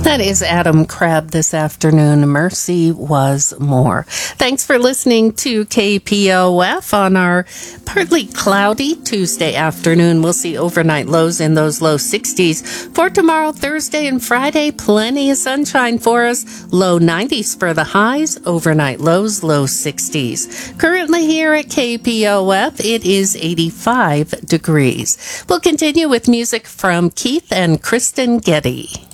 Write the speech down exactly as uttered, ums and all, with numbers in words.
That is Adam Crabb this afternoon. Mercy Was More. Thanks for listening to K P O F on our partly cloudy Tuesday afternoon. We'll see overnight lows in those low sixties. For tomorrow, Thursday and Friday, plenty of sunshine for us. Low nineties for the highs, overnight lows, low sixties. Currently here at K P O F, it is eighty-five degrees. We'll continue with music from Keith and Kristen Getty.